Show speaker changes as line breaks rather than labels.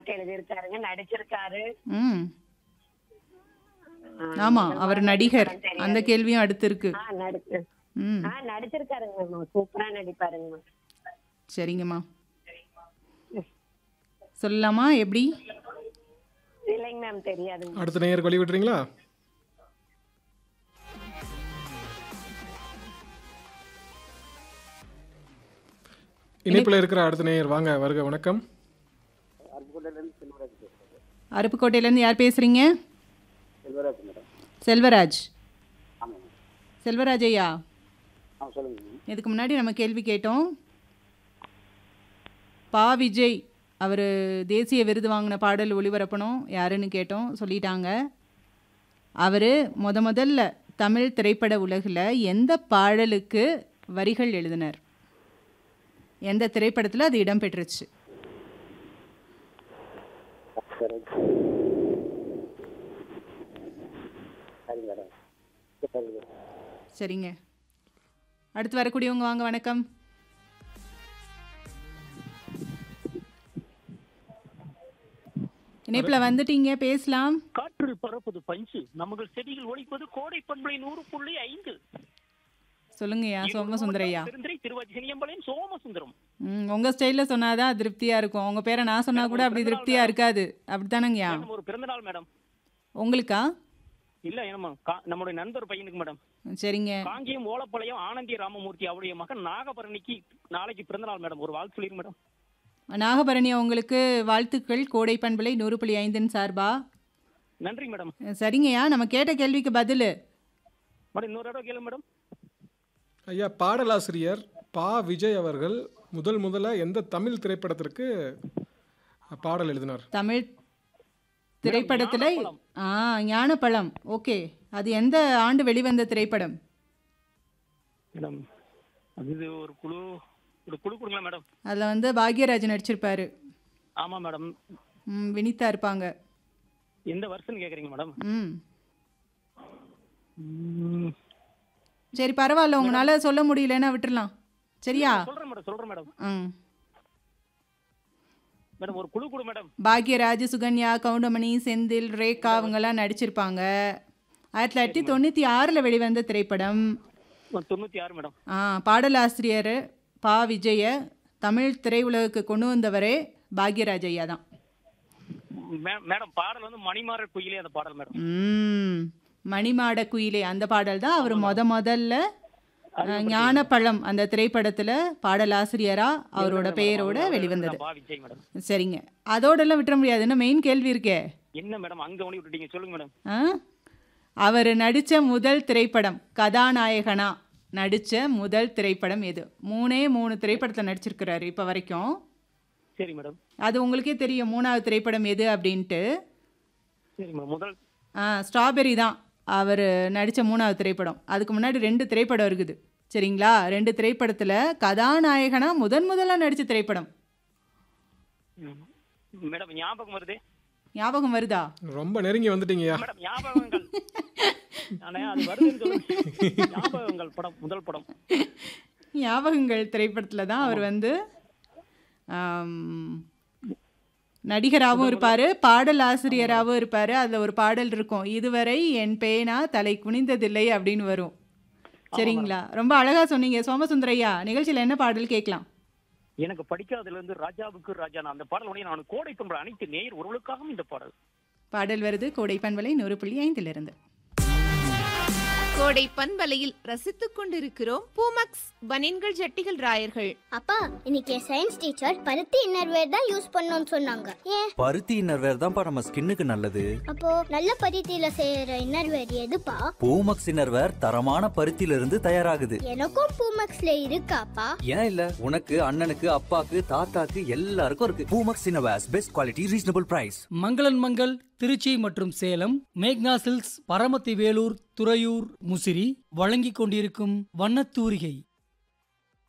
எழுதியிருக்காருங்க, நடிச்சிருக்காரு.
ம்.
ஆ,
ஆமா.
முதல்
அவர்
முதல்ல
நடிகர்.
படம்
அந்த
தெரியாது.
கேள்வியும் அடுத்து இருக்கு.
நடிச்சு
ம்.
நடிச்சிருக்காருங்க. சூப்பரா நடிப்பாருங்க.
சரிங்கம்மா. சொல்லலாமா எப்படி?
இல்லைங்க மேம், தெரியாதுங்க.
அடுத்த நேயருக்கு வழி விட்டுறீங்களா? இணைப்பில் இருக்கிற அடுத்த நேயர் வாங்க, வருக, வணக்கம்.
அருப்புக்கோட்டையிலேருந்து யார் பேசுறீங்க? செல்வராஜ். செல்வராஜ் ஐயா, இதுக்கு முன்னாடி நம்ம கேள்வி கேட்டோம். பா விஜய் அவர் தேசிய விருது வாங்கின பாடல் ஒளிபரப்பணும் யாருன்னு கேட்டோம், சொல்லிட்டாங்க. அவர் முதல்ல தமிழ் திரைப்பட உலகில் எந்த பாடலுக்கு வரிகள் எழுதினார்? எந்த திரைப்படத்தில் அது இடம்பெற்றுச்சு? சரிங்க. அடுத்து வரக்கூடியவங்க வாங்க, வணக்கம். இணைப்பில் வந்துட்டீங்க, பேசலாம்.
காற்றில் பறப்பது பஞ்சு, நமது செடிகள் ஒழிப்பது கோடை பண்பலை 100.5.
சொல்லுங்கய்யா சோமசுந்தரையா.
திருவாச்சி சினியம்பாளையம் சோமசுந்தரம்.
உங்கள் ஸ்டைலில் சொன்னாதான் திருப்தியாக இருக்கும். உங்கள் பேரை நான் சொன்னால் கூட அப்படி திருப்தியாக இருக்காது. அப்படித்தானங்கய்யா?
ஒரு பிறந்த நாள் மேடம்.
உங்களுக்கா?
இல்ல நம்முடைய நண்பர் பையனுக்கு மேடம்.
சரிங்க.
காங்கியம் ஓலப்பாளையம் ஆனந்தி ராமமூர்த்தி அவருடைய மகன் நாகபரணிக்கு நாளைக்கு பிறந்த நாள் மேடம். ஒரு வாழ்த்து சொல்லிருங்க மேடம்.
நாகபரணி, உங்களுக்கு வாழ்த்துக்கள் கோடை பண்பலை 100.5 சார்பா.
நன்றி மேடம்.
சரிங்கய்யா, நம்ம கேட்ட கேள்விக்கு பதில்
மேடம் இன்னொரு இடம் கேளு மேடம்.
ஐயா, பாடலாசிரியர் பா விஜய் அவர்கள் முதல்ல எந்த தமிழ் திரைப்படத்திற்கு பாடல் எழுதினார்?
தமிழ் திரைப்படத்தில் ஞானப்பழம். ஓகே, அது எந்த ஆண்டு வெளிவந்த திரைப்படம்?
மேடம் அது ஒரு குழு கொடுங்களா மேடம்.
அதில் பாக்யராஜ் நடிச்சிருப்பாரு.
ஆமா மேடம்.
வினிதா இருப்பாங்க.
எந்த வருஷம்னு கேக்குறீங்க மேடம்?
சரி, பரவாயில்ல, உங்களால சொல்ல முடியலன்னா விட்டுறலாம். சரியா?
சொல்றேன் மேடம். மேடம் ஒரு குழு கொடு மேடம்.
பாக்யராஜ், சுகன்யா, கவுண்டமணி, செந்தில், ரேகா அவங்கெல்லாம் நடிச்சிருப்பாங்க. 1996 வெளிவந்த திரைப்படம்.
96 மேடம்.
பாடலாசிரியர் பா விஜய தமிழ் திரையுலகுக்கு கொண்டு வந்தவரே பாக்யராஜ் ஐயா தான்.
மேடம் பாடல் மணிமாற குயிலே அந்த பாடல் மேடம்.
மணிமாட குயிலே அந்த பாடல் தான் அவர் முதல்ல ஞானப்பழம் அந்த திரைப்படத்துல பாடலாசிரியரா அவரோட பெயரோட வெளிவந்தது. சரிங்க, அதோடெல்லாம் விட்டுற முடியாது. என்ன மெயின் கேள்வி இருக்கே.
என்ன மேடம் அங்க ஒண்ணி விட்டுட்டீங்க, சொல்லுங்க மேடம்.
அவர் நடிச்ச முதல் திரைப்படம், கதாநாயகனா நடிச்ச முதல் திரைப்படம் எது? 3 திரைப்படத்தில் நடிச்சிருக்கிறாரு இப்ப வரைக்கும்.
சரி மேடம். அது
உங்களுக்கே தெரியும் 3வது திரைப்படம் எது அப்படின்ட்டு.
சரி மேடம். முதல்
ஸ்ட்ராபெரி தான் அவர் நடித்த 3வது திரைப்படம். அதுக்கு முன்னாடி 2 திரைப்படம் இருக்குது. சரிங்களா? 2 திரைப்படத்தில் கதாநாயகனா முதல்ல நடித்த திரைப்படம்.
மேடம் ஞாபகம் வருது.
ஞாபகம் வருதா?
ரொம்ப நெருங்கி வந்துட்டீங்கயா.
மேடம் ஞாபகங்கள் அது வருதுன்னு சொல்லுங்க. ஞாபகங்கள் படம் முதல் படம்.
ஞாபகங்கள் திரைப்படத்தில் தான் அவர் நடிகராகவும் இருப்பார், பாடல் ஆசிரியராகவும் இருப்பார். அதில் ஒரு பாடல் இருக்கும், இதுவரை என் பேனா தலை குனிந்ததில்லை அப்படின்னு வரும். சரிங்களா? ரொம்ப அழகாக சொன்னீங்க சோமசுந்தரையா. நிகழ்ச்சியில் என்ன பாடல் கேட்கலாம்?
எனக்கு படிக்காததுல இருந்து ராஜாவுக்கு ராஜா அந்த பாடல் நான் கோடை பண்பலை அனைத்து நேயர் ஒருவருக்காகவும் இந்த பாடல்
வருது. கோடை பண்பலை 100.5
கோடை பண்பலையில் ரசித்துக் கொண்டிருக்கிறோம் பூமக்ஸ் பனியன்கள் ஜட்டிகள் ராயர்கள்.
அப்பா, இன்னைக்கு சயின்ஸ் டீச்சர் பருத்தி இன்னர்வேர் தான் யூஸ் பண்ணணும்னு சொன்னாங்க. ஏன்?
பருத்தி இன்னர்வேர் தான்ப்பா நம்ம ஸ்கின்னுக்கு நல்லது.
அப்போ நல்ல பருத்தியில செய்யற இன்னர்வேர் எதுப்பா?
பூமக்ஸ் இன்னர்வேர் தரமான பருத்தியில இருந்து தயாராகுது.
எனக்கும் பூமக்ஸ்ல இருக்காப்பா.
ஏன் இல்ல, உனக்கு, அண்ணனுக்கு, அப்பாக்கு, தாத்தாக்கு எல்லாருக்கும் இருக்கு. Poomex innerwears, best quality, reasonable price.
மங்களன் மங்கள் திருச்சி மற்றும் சேலம், மேக்னா சில்க்ஸ் பரமத்தி வேலூர், துறையூர், முசிறி வழங்கிக் கொண்டிருக்கும் வண்ணத்தூரிகை.